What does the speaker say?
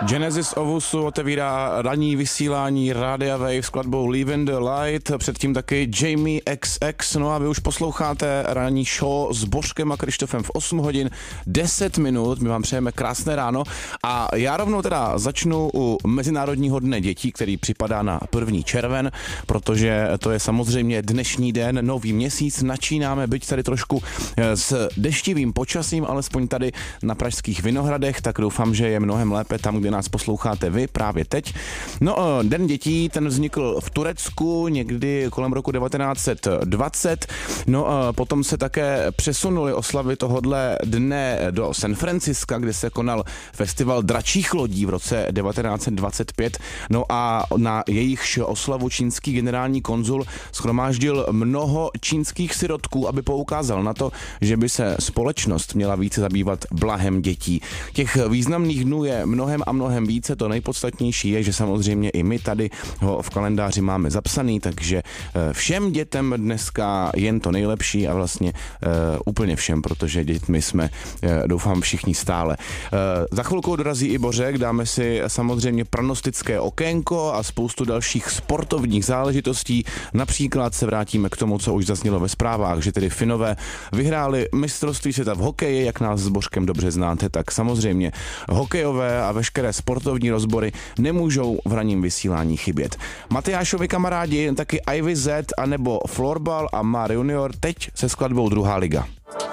Genesis Ovusu otevírá ranní vysílání Rádia Wave s skladbou Live in the Light, předtím taky Jamie XX, no a vy už posloucháte ranní show s Božkem a Krištofem v 8 hodin 10 minut, my vám přejeme krásné ráno a já rovnou teda začnu u Mezinárodního dne dětí, který připadá na 1. červen, protože to je samozřejmě dnešní den, nový měsíc, načínáme, byť tady trošku s deštivým počasím, alespoň tady na pražských Vinohradech, tak doufám, že je mnohem lépe tam, kde nás posloucháte vy právě teď. No, Den dětí, ten vznikl v Turecku někdy kolem roku 1920. No, potom se také přesunuli oslavy tohodle dne do San Franciska, kde se konal festival dračích lodí v roce 1925. No a na jejichž oslavu čínský generální konzul shromáždil mnoho čínských sirotků, aby poukázal na to, že by se společnost měla více zabývat blahem dětí. Těch významných dnů je mnohem a mnohem více, to nejpodstatnější je, že samozřejmě i my tady ho v kalendáři máme zapsaný, takže všem dětem dneska jen to nejlepší a vlastně úplně všem, protože dětmi jsme, doufám, všichni stále. Za chvilku dorazí i Bořek, dáme si samozřejmě prognostické okénko a spoustu dalších sportovních záležitostí, například se vrátíme k tomu, co už zaznělo ve zprávách, že tedy Finové vyhráli mistrovství světa v hokeji, jak nás s Božkem dobře znáte, tak samozřejmě hokejové a veškeré sportovní rozbory nemůžou v ranním vysílání chybět. Matyášovi kamarádi, taky Ivy Z, anebo Florbal a Mar Junior teď se skladbou Druhá liga.